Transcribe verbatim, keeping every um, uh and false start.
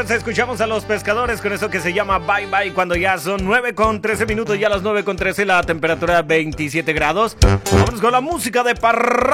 pues escuchamos a Los Pescadores con eso que se llama Bye Bye, cuando ya son nueve con trece minutos, ya las nueve con trece, la temperatura veintisiete grados. Vámonos con la música de Parra.